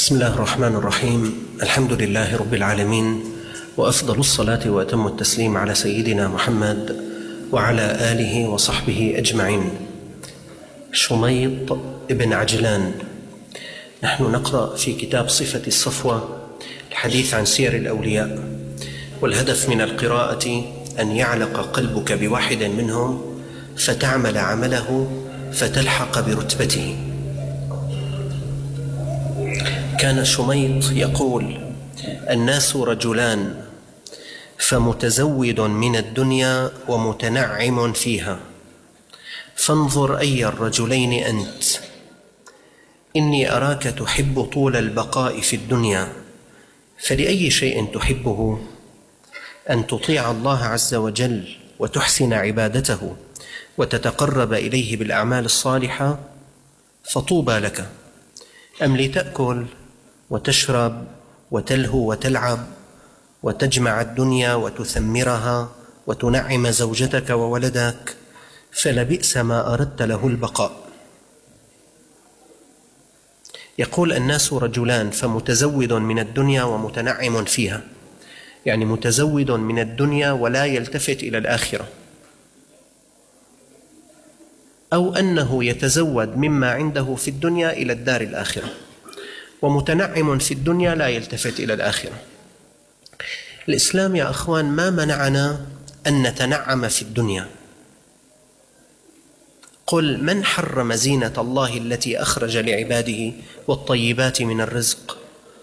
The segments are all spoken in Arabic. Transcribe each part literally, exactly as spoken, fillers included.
بسم الله الرحمن الرحيم. الحمد لله رب العالمين، وأفضل الصلاة وأتم التسليم على سيدنا محمد وعلى آله وصحبه أجمعين. شميط ابن عجلان. نحن نقرأ في كتاب صفة الصفوة الحديث عن سير الأولياء، والهدف من القراءة أن يعلق قلبك بواحد منهم فتعمل عمله فتلحق برتبته. كان شميط يقول: الناس رجلان، فمتزود من الدنيا ومتنعم فيها، فانظر أي الرجلين أنت. إني أراك تحب طول البقاء في الدنيا، فلأي شيء تحبه؟ أن تطيع الله عز وجل وتحسن عبادته وتتقرب إليه بالأعمال الصالحة، فطوبى لك. أم لتأكل وتشرب وتلهو وتلعب وتجمع الدنيا وتثمرها وتنعم زوجتك وولدك، فلبئس ما أردت له البقاء. يقول: الناس رجلان، فمتزود من الدنيا ومتنعم فيها، يعني متزود من الدنيا ولا يلتفت إلى الآخرة، أو أنه يتزود مما عنده في الدنيا إلى الدار الآخرة، ومتنعم في الدنيا لا يلتفت إلى الآخرة. الإسلام يا أخوان ما منعنا أن نتنعم في الدنيا. قل: من حرم زينة الله التي أخرج لعباده والطيبات من الرزق؟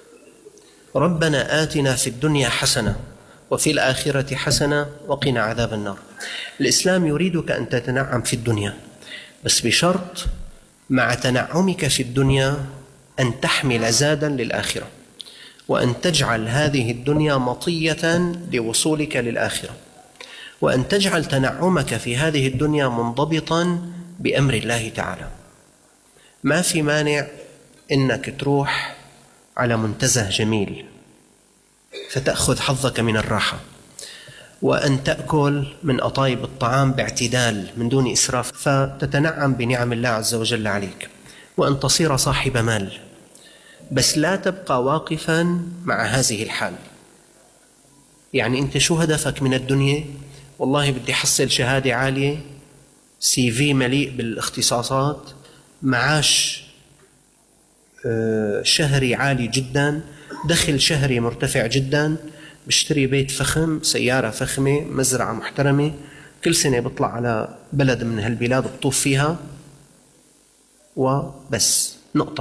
ربنا آتنا في الدنيا حسنة وفي الآخرة حسنة وقنا عذاب النار. الإسلام يريدك أن تتنعم في الدنيا، بس بشرط مع تنعمك في الدنيا أن تحمل زادا للآخرة، وأن تجعل هذه الدنيا مطية لوصولك للآخرة، وأن تجعل تنعمك في هذه الدنيا منضبطا بأمر الله تعالى. ما في مانع إنك تروح على منتزه جميل فتأخذ حظك من الراحة، وأن تأكل من أطايب الطعام باعتدال من دون إسراف فتتنعم بنعم الله عز وجل عليك، وأن تصير صاحب مال، بس لا تبقى واقفا مع هذه الحال. يعني أنت شو هدفك من الدنيا؟ والله بدي حصل شهادة عالية، سي في مليء بالاختصاصات، معاش شهري عالي جدا، دخل شهري مرتفع جدا، بشتري بيت فخم، سيارة فخمة، مزرعة محترمة، كل سنة بطلع على بلد من هالبلاد بطوف فيها، وبس، نقطة.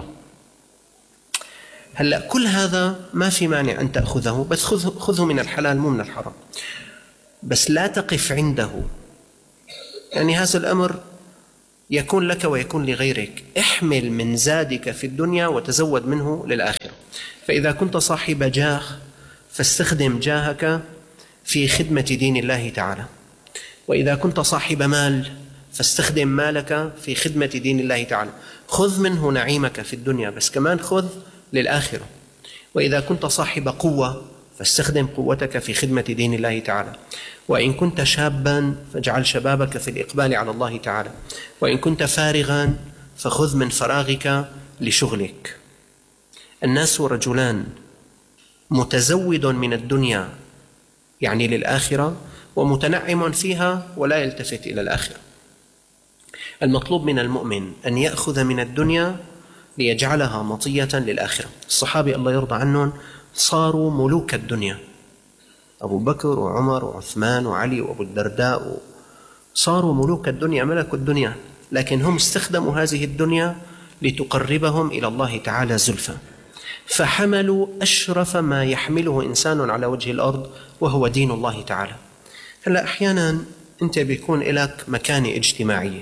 هلأ كل هذا ما في مانع أن تأخذه، بس خذه, خذه من الحلال مو من الحرام، بس لا تقف عنده. يعني هذا الأمر يكون لك ويكون لغيرك. احمل من زادك في الدنيا وتزود منه للآخرة. فإذا كنت صاحب جاه فاستخدم جاهك في خدمة دين الله تعالى، وإذا كنت صاحب مال فاستخدم مالك في خدمة دين الله تعالى. خذ منه نعيمك في الدنيا، بس كمان خذ للآخرة. وإذا كنت صاحب قوة فاستخدم قوتك في خدمة دين الله تعالى. وإن كنت شابا فاجعل شبابك في الإقبال على الله تعالى. وإن كنت فارغا فخذ من فراغك لشغلك. الناس رجلان، متزود من الدنيا يعني للآخرة، ومتنعم فيها ولا يلتفت إلى الآخرة. المطلوب من المؤمن أن يأخذ من الدنيا ليجعلها مطية للآخرة. الصحابة الله يرضى عنهم صاروا ملوك الدنيا، أبو بكر وعمر وعثمان وعلي وأبو الدرداء، صاروا ملوك الدنيا، ملكوا الدنيا، لكن هم استخدموا هذه الدنيا لتقربهم إلى الله تعالى زلفى، فحملوا أشرف ما يحمله إنسان على وجه الأرض، وهو دين الله تعالى. هلأ أحيانا أنت بيكون لك مكانة اجتماعية،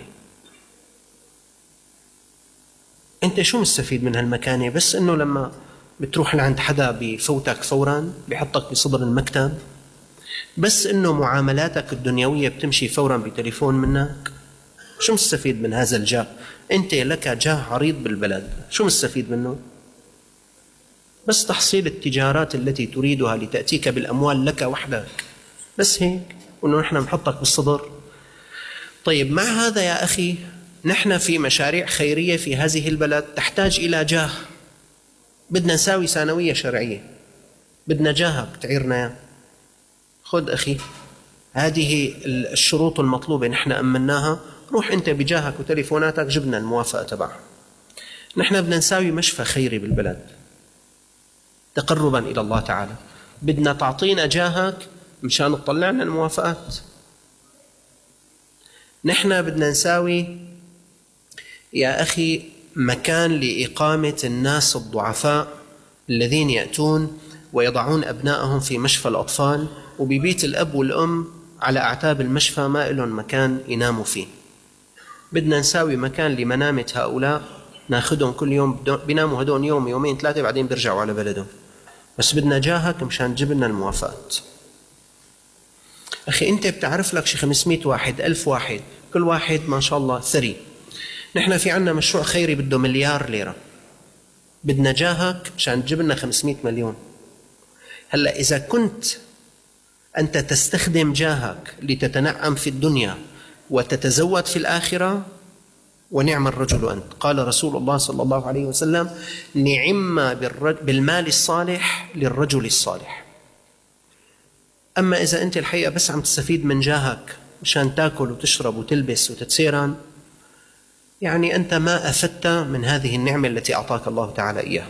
أنت شو مستفيد من هالمكانة؟ بس أنه لما بتروح لعند حدا بفوتك فورا، بيحطك بصدر المكتب، بس أنه معاملاتك الدنيوية بتمشي فورا بتليفون منك. شو مستفيد من هذا الجاه؟ أنت لك جاه عريض بالبلد، شو مستفيد منه؟ بس تحصيل التجارات التي تريدها لتأتيك بالأموال لك وحدك، بس هيك، وأنه نحن نحطك بالصدر. طيب مع هذا يا أخي، نحن في مشاريع خيرية في هذه البلد تحتاج إلى جاه، بدنا نساوي ثانوية شرعية، بدنا جاهك تعيرنا يا خذ أخي، هذه الشروط المطلوبة نحن أمناها، روح أنت بجاهك وتليفوناتك جبنا الموافقة تبعها. نحن بدنا نساوي مشفى خيري بالبلد تقربا إلى الله تعالى، بدنا تعطينا جاهك مشان تطلعنا الموافقات. نحن بدنا نساوي يا أخي مكان لإقامة الناس الضعفاء الذين يأتون ويضعون أبنائهم في مشفى الأطفال، وببيت الأب والأم على أعتاب المشفى ما لهم مكان يناموا فيه. بدنا نساوي مكان لمنامة هؤلاء، ناخدهم كل يوم بيناموا هدون يوم يومين ثلاثة بعدين بيرجعوا على بلدهم، بس بدنا جاهك مشان تجيب لنا الموافقات. أخي أنت بتعرف لك شي خمسمائة واحد ألف واحد، كل واحد ما شاء الله ثري. نحن في عنا مشروع خيري بده مليار ليرة، بدنا جاهك مشان تجيب لنا خمسمائة مليون. هلأ إذا كنت أنت تستخدم جاهك لتتنعم في الدنيا وتتزود في الآخرة، ونعم الرجل أنت. قال رسول الله صلى الله عليه وسلم: نعم بالمال الصالح للرجل الصالح. أما إذا أنت الحقيقة بس عم تستفيد من جاهك مشان تاكل وتشرب وتلبس وتتسيران، يعني أنت ما أفدت من هذه النعمة التي أعطاك الله تعالى إياها.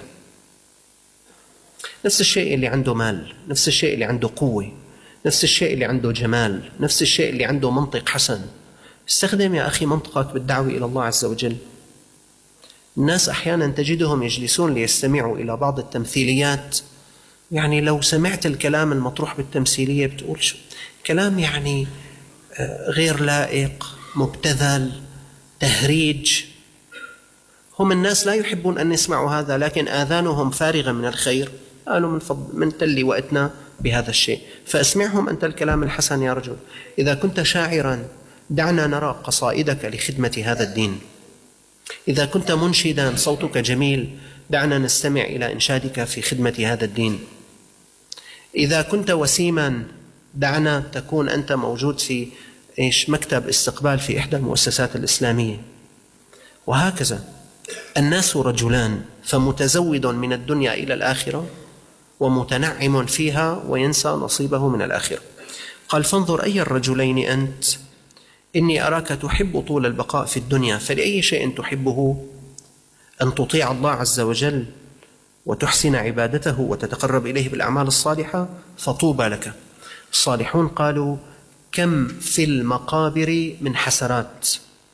نفس الشيء اللي عنده مال، نفس الشيء اللي عنده قوة، نفس الشيء اللي عنده جمال، نفس الشيء اللي عنده منطق حسن. استخدم يا أخي منطقك بالدعوة إلى الله عز وجل. الناس أحيانا تجدهم يجلسون ليستمعوا إلى بعض التمثيليات، يعني لو سمعت الكلام المطروح بالتمثيلية بتقول شو كلام يعني غير لائق، مبتذل، تهريج. هم الناس لا يحبون أن يسمعوا هذا، لكن آذانهم فارغة من الخير، قالوا من, فضل من تلي وقتنا بهذا الشيء. فأسمعهم أنت الكلام الحسن يا رجل. إذا كنت شاعرا دعنا نرى قصائدك لخدمة هذا الدين. إذا كنت منشدا صوتك جميل دعنا نستمع إلى إنشادك في خدمة هذا الدين. إذا كنت وسيما دعنا تكون أنت موجود في إيش مكتب استقبال في إحدى المؤسسات الإسلامية. وهكذا الناس رجلان، فمتزود من الدنيا إلى الآخرة ومتنعم فيها وينسى نصيبه من الآخرة. قال: فانظر أي الرجلين أنت، إني أراك تحب طول البقاء في الدنيا، فلأي شيء تحبه؟ أن تطيع الله عز وجل وتحسن عبادته وتتقرب إليه بالأعمال الصالحة، فطوبى لك. الصالحون قالوا: كم في المقابر من حسرات.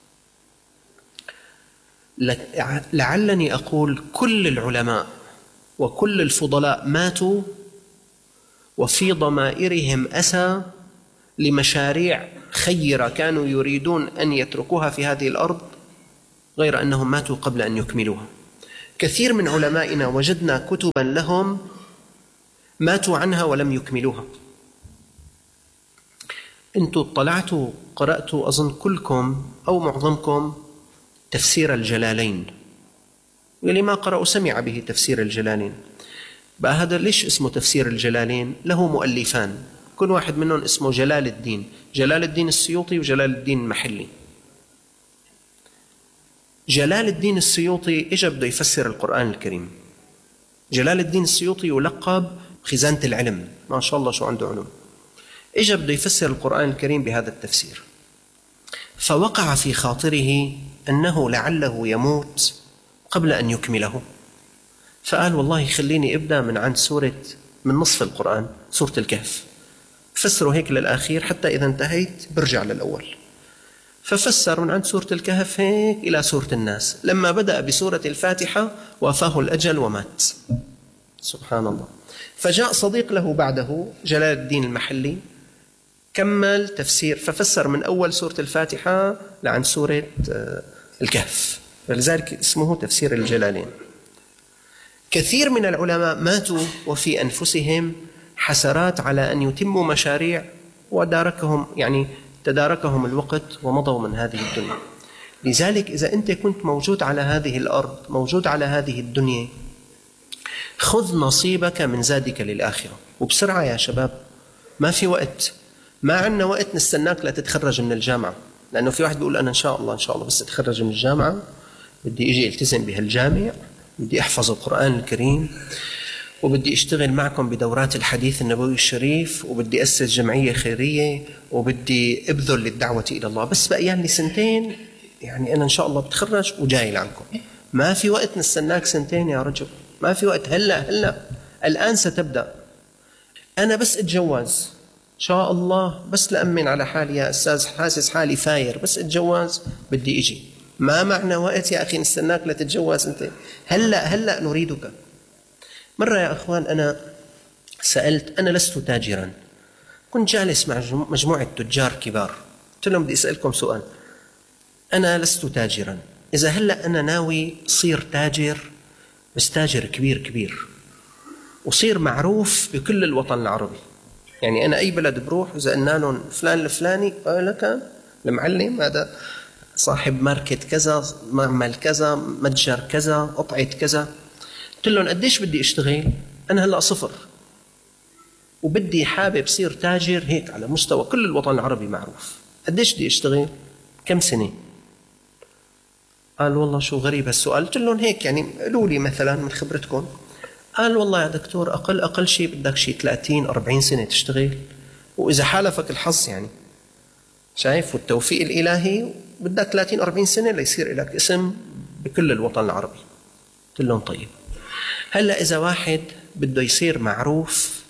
لعلني أقول كل العلماء وكل الفضلاء ماتوا وفي ضمائرهم أسى لمشاريع خيرة كانوا يريدون أن يتركوها في هذه الأرض، غير أنهم ماتوا قبل أن يكملوها. كثير من علمائنا وجدنا كتبا لهم ماتوا عنها ولم يكملوها. أنتوا اطلعتوا قرأتوا أظن كلكم أو معظمكم تفسير الجلالين، واللي ما قرأوا سمع به تفسير الجلالين. بقى هذا ليش اسمه تفسير الجلالين؟ له مؤلفان، كل واحد منهم اسمه جلال الدين، جلال الدين السيوطي وجلال الدين المحلي. جلال الدين السيوطي إجا بده يفسر القرآن الكريم. جلال الدين السيوطي يلقب خزانة العلم، ما شاء الله شو عنده علم. إجا بده يفسر القرآن الكريم بهذا التفسير، فوقع في خاطره أنه لعله يموت قبل أن يكمله، فقال: والله خليني أبدأ من عند سورة من نصف القرآن، سورة الكهف، فسره هيك للآخير حتى إذا انتهيت برجع للأول. ففسر من عند سورة الكهف هيك إلى سورة الناس. لما بدأ بسورة الفاتحة وافاه الأجل ومات. سبحان الله. فجاء صديق له بعده جلال الدين المحلي كمل تفسير، ففسر من أول سورة الفاتحة لعند سورة الكهف، فلذلك اسمه تفسير الجلالين. كثير من العلماء ماتوا وفي أنفسهم حسرات على أن يتموا مشاريع وداركهم يعني تداركهم الوقت ومضوا من هذه الدنيا. لذلك إذا أنت كنت موجود على هذه الأرض، موجود على هذه الدنيا، خذ نصيبك من زادك للآخرة، وبسرعة يا شباب، ما في وقت، ما عندنا وقت نستناك لتتخرج من الجامعة، لأنه في واحد بيقول أنا إن شاء الله إن شاء الله بس أتخرج من الجامعة بدي إجي التزم بهالجامع بدي أحفظ القرآن الكريم، وبدي أشتغل معكم بدورات الحديث النبوي الشريف، وبدي أسس جمعية خيرية، وبدي أبذل للدعوة إلى الله. بس بقيان لي سنتين، يعني أنا إن شاء الله بتخرج وجاي لعنكم. ما في وقت نستناك سنتين يا رجل، ما في وقت. هلأ هلأ الآن ستبدأ. أنا بس أتجوز إن شاء الله، بس لأمن على حالي يا أستاذ، حاسس حالي فاير، بس أتجوز بدي إجي. ما معنى وقت يا أخي نستناك لتتجوز أنت؟ هلأ هلأ نريدك. مرة يا أخوان أنا سألت، أنا لست تاجرا، كنت جالس مع مجموعة تجار كبار، قلت لهم بدي أسألكم سؤال، أنا لست تاجرا، إذا هلأ أنا ناوي صير تاجر، بس تاجر كبير كبير، وصير معروف بكل الوطن العربي، يعني أنا أي بلد بروح إذا قلنا لهم فلان الفلاني قال لك المعلم هذا صاحب ماركت كذا، معمل كذا، متجر كذا، قطعة كذا. قلت لهم قديش بدي أشتغل؟ أنا هلأ صفر، وبدي حابب صير تاجر هيك على مستوى كل الوطن العربي معروف. قديش بدي أشتغل؟ كم سنة؟ قال والله شو غريب هالسؤال. قلت لهم هيك يعني قولوا لي مثلا من خبرتكم. قال والله يا دكتور أقل أقل شيء بدك شيء ثلاثين أربعين سنة تشتغل، وإذا حالفك الحظ يعني شايف والتوفيق الإلهي بدك ثلاثين أربعين سنة ليصير لك اسم بكل الوطن العربي. قلت لهم طيب هلأ إذا واحد بده يصير معروف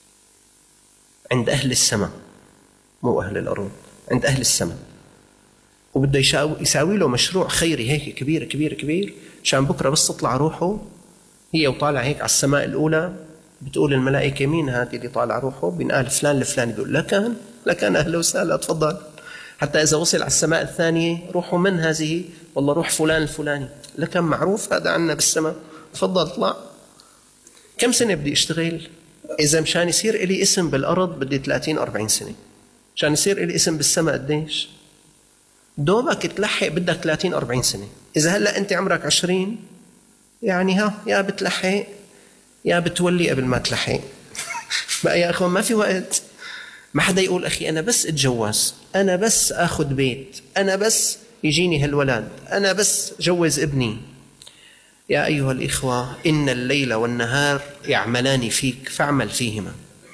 عند أهل السماء، مو أهل الأرض، عند أهل السماء، وبده يساوي له مشروع خيري هيك كبير كبير كبير، عشان بكرة بس تطلع روحه هي وطالع هيك على السماء الأولى، بتقول الملائكة مين هذه اللي طالع روحه؟ بنقال فلان الفلاني، بيقول لكان لكان أهلا وسهلا تفضل. حتى إذا وصل على السماء الثانية روحه من هذه؟ والله روح فلان الفلاني، لكان معروف هذا عنا بالسماء، تفضل اطلع. كم سنة بدي أشتغل؟ إذا مشان يصير إلي اسم بالأرض بدي ثلاثين أربعين سنة، مشان يصير إلي اسم بالسماء قديش؟ دوبك تلحق بدك ثلاثين أربعين سنة. إذا هلأ أنت عمرك عشرين، يعني ها يا بتلحق يا بتولي قبل ما تلحق. بقى يا أخوان ما في وقت. ما حدا يقول أخي أنا بس أتجوز، أنا بس أخذ بيت، أنا بس يجيني هالولاد، أنا بس جوز ابني. يا أيها الإخوة إن الليل والنهار يعملان فيك فاعمل فيهما.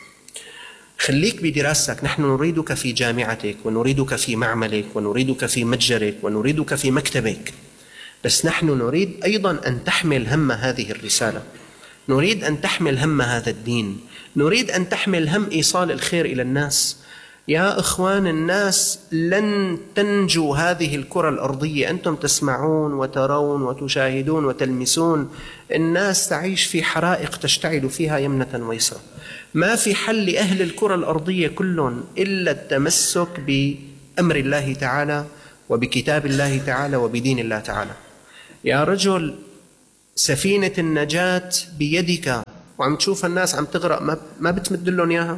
خليك بدراستك، نحن نريدك في جامعتك، ونريدك في معملك، ونريدك في متجرك، ونريدك في مكتبك، بس نحن نريد أيضا أن تحمل هم هذه الرسالة، نريد أن تحمل هم هذا الدين، نريد أن تحمل هم إيصال الخير إلى الناس. يا إخوان الناس لن تنجو هذه الكرة الأرضية، أنتم تسمعون وترون وتشاهدون وتلمسون، الناس تعيش في حرائق تشتعل فيها يمنة ويسرى. ما في حل لأهل الكرة الأرضية كلهم إلا التمسك بأمر الله تعالى وبكتاب الله تعالى وبدين الله تعالى. يا رجل سفينة النجاة بيدك، وعم تشوف الناس عم تغرق ما بتمد لهم إياها.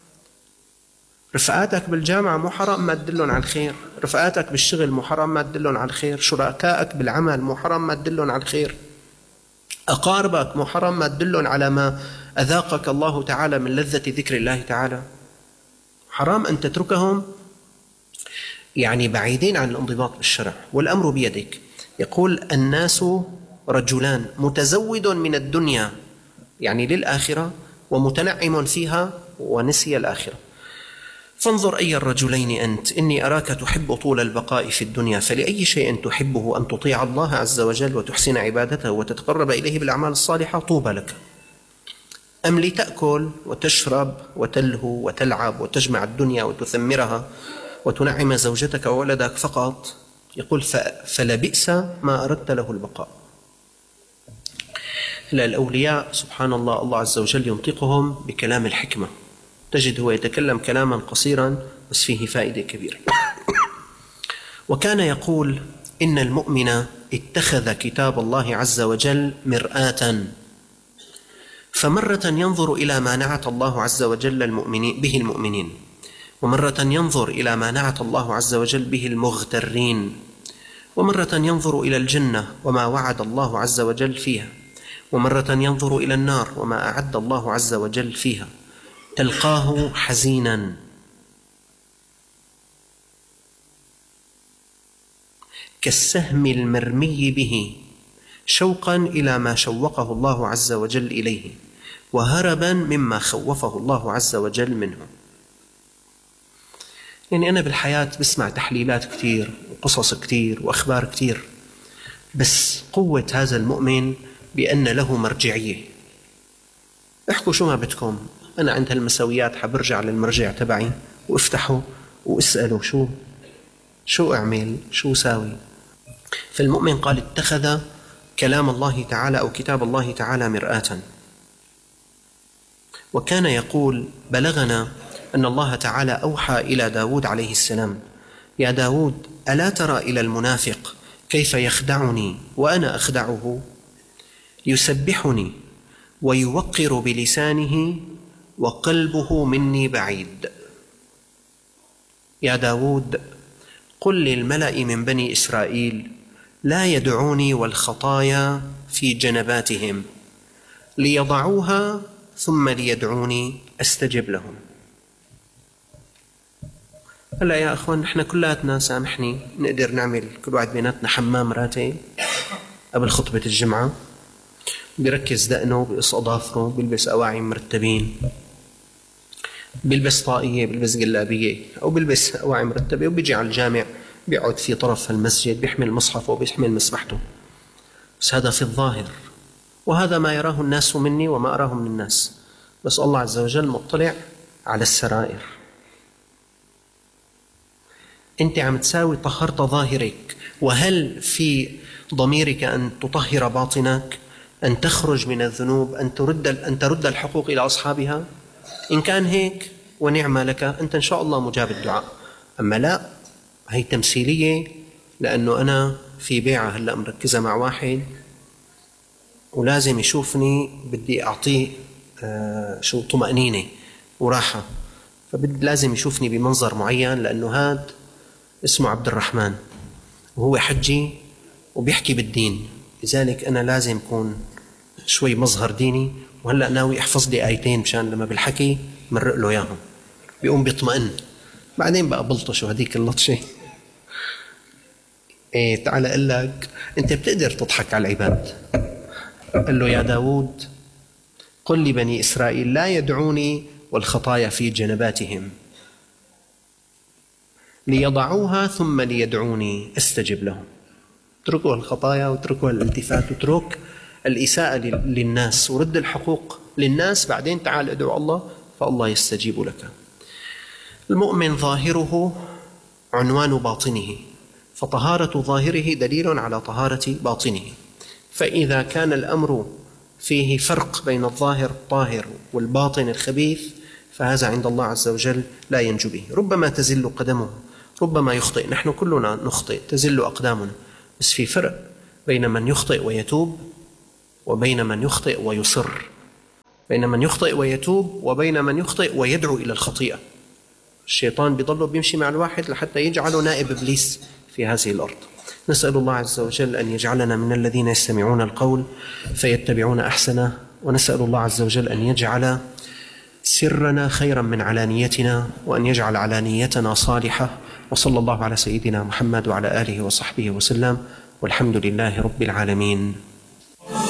رفقاتك بالجامعة مو حرام ما تدلهم على الخير، رفقاتك بالشغل مو حرام ما تدلهم على الخير، شركائك بالعمل مو حرام ما تدلهم على الخير، أقاربك مو حرام ما تدلهم على ما أذاقك الله تعالى من لذة ذكر الله تعالى. حرام أن تتركهم يعني بعيدين عن الانضباط بالشرع. والأمر بيدك. يقول الناس رجلان، متزود من الدنيا يعني للآخرة، ومتنعم فيها ونسي الآخرة. فانظر أي الرجلين أنت، إني أراك تحب طول البقاء في الدنيا، فلأي شيء تحبه أن تطيع الله عز وجل وتحسن عبادته وتتقرب إليه بالأعمال الصالحة، طوبى لك. أم لتأكل وتشرب وتلهو وتلعب وتجمع الدنيا وتثمرها وتنعم زوجتك وولدك فقط؟ يقول فلبئس ما أردت له البقاء. الأولياء سبحان الله الله عز وجل ينطقهم بكلام الحكمة، تجد هو يتكلم كلاما قصيرا بس فيه فائدة كبيرة. وكان يقول إن المؤمن اتخذ كتاب الله عز وجل مرآة، فمرة ينظر إلى ما نعت الله عز وجل المؤمنين به المؤمنين، ومرة ينظر إلى ما نعت الله عز وجل به المغترين، ومرة ينظر إلى الجنة وما وعد الله عز وجل فيها، ومرة ينظر إلى النار وما أعد الله عز وجل فيها. تلقاه حزينا كالسهم المرمي به، شوقا إلى ما شوقه الله عز وجل إليه، وهربا مما خوفه الله عز وجل منه. يعني أنا بالحياة بسمع تحليلات كتير وقصص كتير وأخبار كتير، بس قوة هذا المؤمن بأن له مرجعية. احكوا شو ما بدكم، أنا عند هالمساويات حبرجع للمرجع تبعي وافتحوا واسألوا شو شو أعمل شو ساوي. فالمؤمن قال اتخذ كلام الله تعالى أو كتاب الله تعالى مرآة. وكان يقول: بلغنا أن الله تعالى أوحى إلى داود عليه السلام: يا داود، ألا ترى إلى المنافق كيف يخدعني وأنا أخدعه؟ يسبحني ويوقر بلسانه وقلبه مني بعيد. يا داود، قل للملأ من بني إسرائيل لا يدعوني والخطايا في جنباتهم، ليضعوها ثم ليدعوني أستجب لهم. هلا يا أخوان، نحن كلاتنا سامحني نقدر نعمل كل واحد بيناتنا حمام راتب قبل خطبة الجمعة، بيركز دقنه، بيقص أظافره، بيلبس أواعي مرتبين، بيلبس طاقية، بيلبس جلابية أو بيلبس أواعي مرتبة، وبيجي على الجامع بيقعد في طرف المسجد بيحمل مصحفه وبيحمل مسبحته. بس هذا في الظاهر، وهذا ما يراه الناس مني وما أراه من الناس، بس الله عز وجل مطلع على السرائر. أنت عم تساوي طهرت ظاهرك، وهل في ضميرك أن تطهر باطنك، أن تخرج من الذنوب، أن ترد أن ترد الحقوق إلى أصحابها؟ إن كان هيك ونعم لك، أنت إن شاء الله مجاب الدعاء. أما لا، هي تمثيلية، لأنه أنا في بيعة هلأ مركزة مع واحد ولازم يشوفني بدي أعطيه آه شو طمأنينة وراحة، فبد لازم يشوفني بمنظر معين، لأنه هاد اسمه عبد الرحمن وهو حجي وبيحكي بالدين، لذلك أنا لازم أكون شوي مظهر ديني. وهلأ ناوي أحفظ لي آيتين مشان لما بالحكي مرق له إياهم بيقوم بيطمئن، بعدين بقى بلطشه هديك اللطشة. إيه، تعال أقول لك، أنت بتقدر تضحك على العباد. قال له: يا داود، قل لبني إسرائيل لا يدعوني والخطايا في جنباتهم، ليضعوها ثم ليدعوني أستجب لهم. اتركوا الخطايا واتركوا الالتفات واترك الإساءة للناس ورد الحقوق للناس، بعدين تعال ادعو الله فالله يستجيب لك. المؤمن ظاهره عنوان باطنه، فطهارة ظاهره دليل على طهارة باطنه. فإذا كان الأمر فيه فرق بين الظاهر الطاهر والباطن الخبيث، فهذا عند الله عز وجل لا ينجو به. ربما تزل قدمه، ربما يخطئ، نحن كلنا نخطئ، تزل أقدامنا، بس في فرق بين من يخطئ ويتوب وبين من يخطئ ويصر، بين من يخطئ ويتوب وبين من يخطئ ويدعو إلى الخطيئة. الشيطان بيضله بيمشي مع الواحد لحتى يجعله نائب إبليس في هذه الأرض. نسأل الله عز وجل أن يجعلنا من الذين يستمعون القول فيتبعون أحسنه، ونسأل الله عز وجل أن يجعل سرنا خيرا من علانيتنا، وأن يجعل علانيتنا صالحة. وصلى الله على سيدنا محمد وعلى آله وصحبه وسلم، والحمد لله رب العالمين.